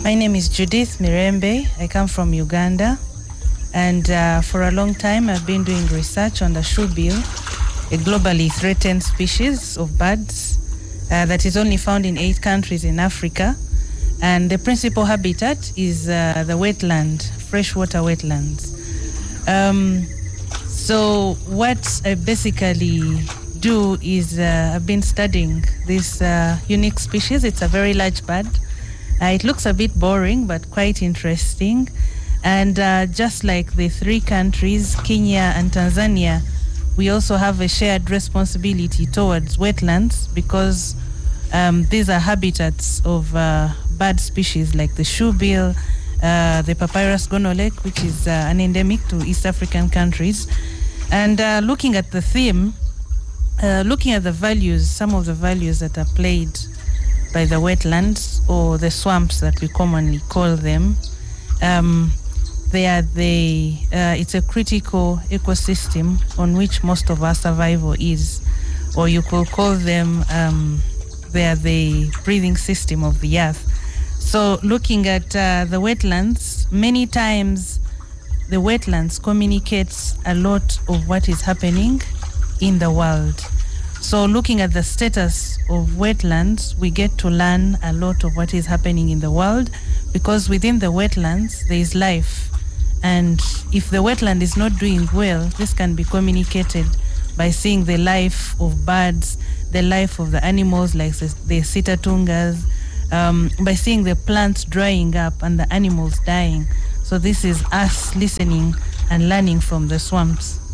My name is Judith Mirembe. I come from Uganda, and for a long time I've been doing research on the shoebill, a globally threatened species of birds that is only found in 8 countries in Africa, and the principal habitat is the wetland, freshwater wetlands. So what I basically do is I've been studying this unique species. It's a very large bird. It looks a bit boring, but quite interesting. And just like the 3 countries, Kenya and Tanzania, we also have a shared responsibility towards wetlands because these are habitats of bird species like the shoebill, the Papyrus gonolek, which is an endemic to East African countries. And looking at the theme, looking at the values, some of the values that are played by the wetlands or the swamps that we commonly call them, it's a critical ecosystem on which most of our survival is, or you could call them, they are the breathing system of the earth. So looking at the wetlands, many times the wetlands communicates a lot of what is happening in the world. So looking at the status of wetlands, we get to learn a lot of what is happening in the world, because within the wetlands there is life. And if the wetland is not doing well, this can be communicated by seeing the life of birds, the life of the animals like the sitatungas, by seeing the plants drying up and the animals dying. So this is us listening and learning from the swamps.